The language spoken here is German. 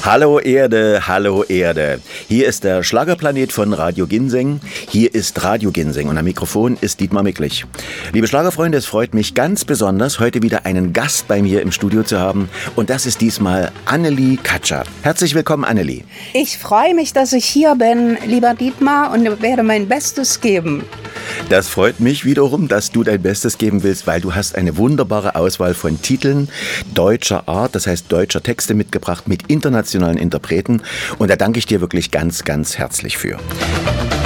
Hallo Erde, hallo Erde. Hier ist der Schlagerplanet von Radio Ginseng. Hier ist Radio Ginseng und am Mikrofon ist Dietmar Micklich. Liebe Schlagerfreunde, es freut mich ganz besonders, heute wieder einen Gast bei mir im Studio zu haben. Und das ist diesmal Annelie Katscher. Herzlich willkommen, Annelie. Ich freue mich, dass ich hier bin, lieber Dietmar, und werde mein Bestes geben. Das freut mich wiederum, dass du dein Bestes geben willst, weil du hast eine wunderbare Auswahl von Titeln deutscher Art, das heißt deutscher Texte mitgebracht mit internationalen Interpreten. Und da danke ich dir wirklich ganz, ganz herzlich für.